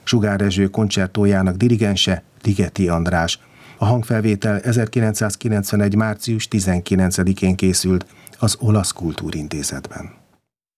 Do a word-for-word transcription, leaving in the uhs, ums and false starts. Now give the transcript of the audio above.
Sugár Rezső koncertójának dirigense Ligeti András. A hangfelvétel ezerkilencszázkilencvenegy. március tizenkilencedikén készült az Olasz Kultúrintézetben.